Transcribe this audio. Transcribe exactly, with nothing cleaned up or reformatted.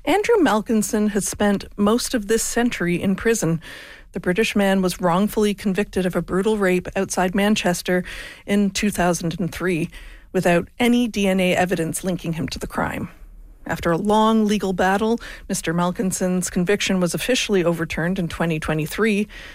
Andrew Malkinson has spent most of this century in prison. The British man was wrongfully convicted of a brutal rape outside Manchester in two thousand three, without any D N A evidence linking him to the crime. After a long legal battle, Mister Malkinson's conviction was officially overturned in twenty twenty-three,